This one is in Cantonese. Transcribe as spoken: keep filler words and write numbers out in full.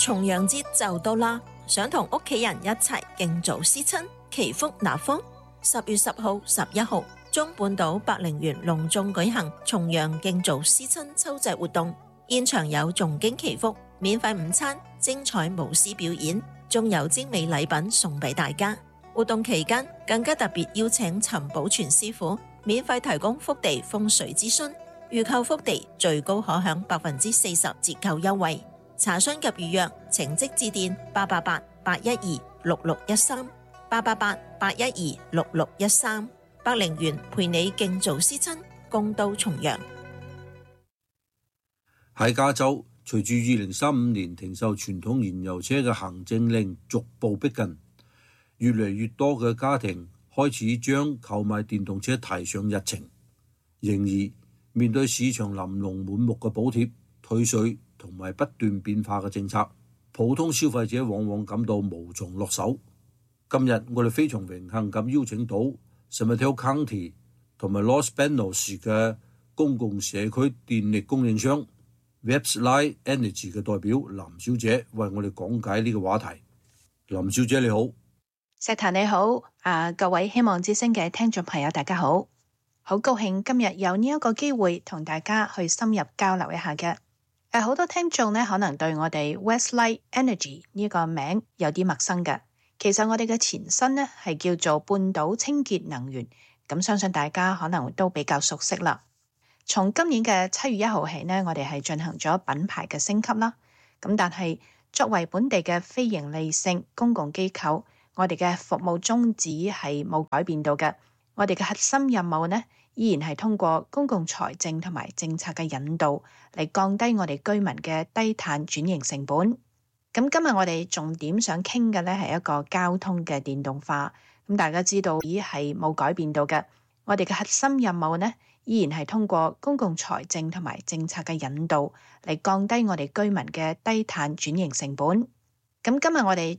重陽節就到啦，想同屋企人一齊敬祖思親、祈福納福。十月十號、十一號，中半島百靈園隆重舉行重陽敬祖思親秋祭活動，現場有誦經祈福、免費午餐、精彩舞獅表演，仲有精美禮品送俾大家。活動期間更加特別邀請陳寶全師傅免費提供福地風水諮詢，預購福地最高可享百分之四十折扣優惠。查詢及預約請即致電八八八八一二六六一三八八八八一二六六一三。百靈園陪你敬祖思親，共度重陽。 喺加州，隨住二零三五年停售傳統燃油車嘅行政令逐步逼近，越嚟越多嘅家庭開始將購買電動車提上日程。然而，面對市場琳琅滿目嘅補貼、退稅同埋不斷變化嘅政策，普通消費者往往感到無從落手。今日我哋非常榮幸咁邀請到 San Mateo County 同埋 Los Banos 嘅公共社區電力供應商 Westlight Energy 嘅代表林小姐為我哋講解呢個話題。林小姐你好。 石壇你好，啊各位希望之聲嘅聽眾朋友大家好，好高興今日有呢一個機會同大家去深入交流一下嘅。誒，好多聽眾呢可能對我哋 Westlight Energy 呢個名有啲陌生嘅，其實我哋嘅前身呢係叫做半島清潔能源，咁相信大家可能都比較熟悉啦。從今年嘅七月一號起呢，我哋係進行咗品牌嘅升級啦。咁但係作為本地嘅非營利性公共機構，我哋嘅服務宗旨係冇改變到嘅。我哋嘅核心任務呢，依然係通過公共財政同埋政策嘅引導嚟降低我哋居民嘅低碳轉型成本。咁今日我哋重點想傾嘅呢係一個交通嘅電動化。咁大家知道，依係冇改變到嘅。我哋嘅核心任務呢，依然係通過公共財政同埋政策嘅引導嚟降低我哋居民嘅低碳轉型成本。咁今日我哋